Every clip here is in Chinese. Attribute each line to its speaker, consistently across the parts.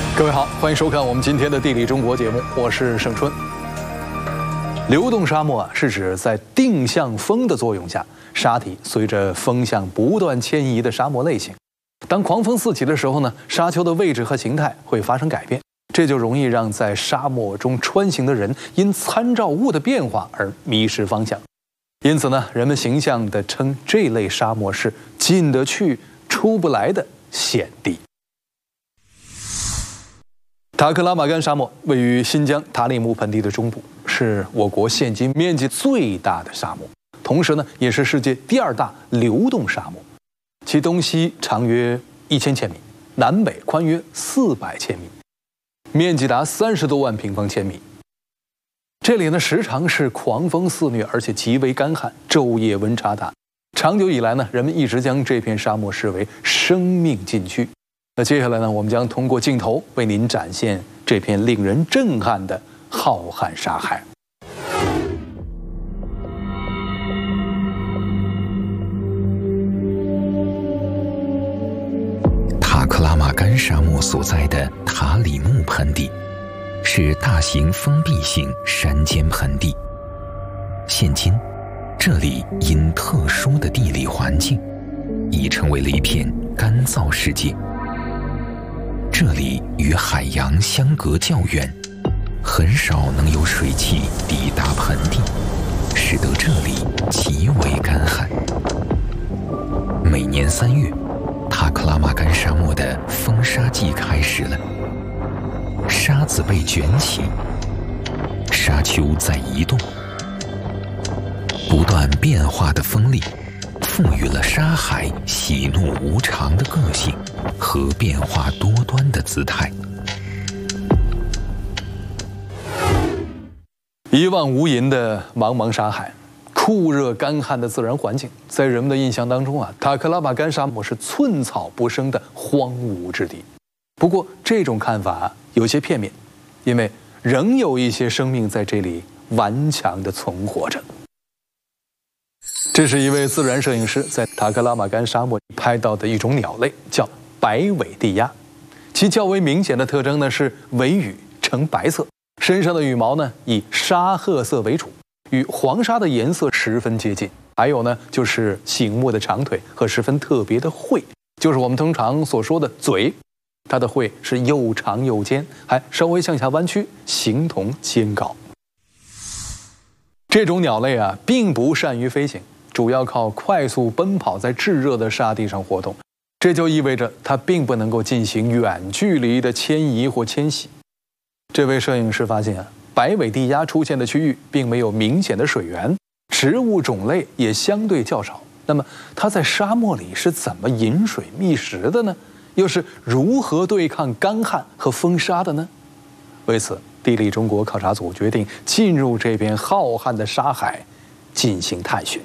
Speaker 1: 各位好，欢迎收看我们今天的《地理中国》节目，我是盛春。流动沙漠是指在定向风的作用下，沙体随着风向不断迁移的沙漠类型。当狂风四起的时候呢，沙丘的位置和形态会发生改变，这就容易让在沙漠中穿行的人因参照物的变化而迷失方向。因此呢，人们形象地称这类沙漠是进得去出不来的险地。塔克拉玛干沙漠位于新疆塔里木盆地的中部，是我国现今面积最大的沙漠，同时呢，也是世界第2大流动沙漠。其东西长约1000千米，南北宽约400千米，面积达30多万平方千米。这里呢，时常是狂风肆虐，而且极为干旱，昼夜温差大。长久以来呢，人们一直将这片沙漠视为生命禁区。那接下来呢，我们将通过镜头为您展现这片令人震撼的浩瀚沙海。
Speaker 2: 塔克拉玛干沙漠所在的塔里木盆地，是大型封闭性山间盆地。现今，这里因特殊的地理环境，已成为了一片干燥世界。这里与海洋相隔较远，很少能有水汽抵达盆地，使得这里极为干旱。每年3月，塔克拉玛干沙漠的风沙季开始了，沙子被卷起，沙丘在移动，不断变化的风力赋予了沙海喜怒无常的个性和变化多端的姿态。
Speaker 1: 一望无垠的茫茫沙海，酷热干旱的自然环境，在人们的印象当中啊，塔克拉玛干沙漠是寸草不生的荒芜之地。不过这种看法有些片面，因为仍有一些生命在这里顽强地存活着。这是一位自然摄影师在塔克拉玛干沙漠拍到的一种鸟类，叫白尾地鸭。其较为明显的特征呢是尾羽呈白色，身上的羽毛呢以沙褐色为主，与黄沙的颜色十分接近。还有呢就是醒目的长腿和十分特别的喙，就是我们通常所说的嘴。它的喙是又长又尖，还稍微向下弯曲，形同尖镐。这种鸟类啊，并不善于飞行，主要靠快速奔跑在炙热的沙地上活动，这就意味着它并不能够进行远距离的迁移或迁徙。这位摄影师发现啊，白尾地鸭出现的区域并没有明显的水源，植物种类也相对较少。那么它在沙漠里是怎么饮水觅食的呢？又是如何对抗干旱和风沙的呢？为此，地理中国考察组决定进入这片浩瀚的沙海进行探寻。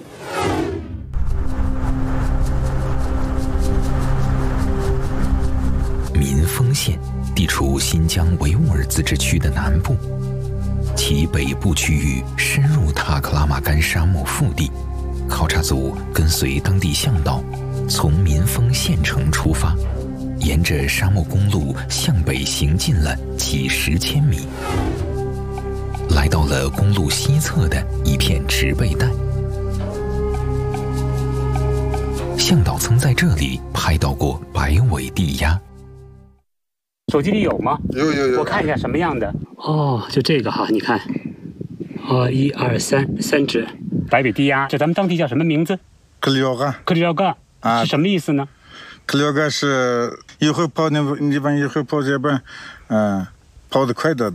Speaker 2: 民丰县地处新疆维吾尔自治区的南部，其北部区域深入塔克拉玛干沙漠腹地。考察组跟随当地向导，从民丰县城出发，沿着沙漠公路向北行进了几十千米，来到了公路西侧的一片植被带。向导曾在这里拍到过白尾地鸭。
Speaker 3: 手机里有吗？
Speaker 4: 有。
Speaker 3: 我看一下什么样的。哦，就这个哈，你看。1、2、3只白尾地鸭，这咱们当地叫什么名字？
Speaker 4: 克里奥嘎。
Speaker 3: 克里奥嘎是什么意思呢？
Speaker 4: 克里奥嘎是一会跑那一般一会跑这边，跑得快的。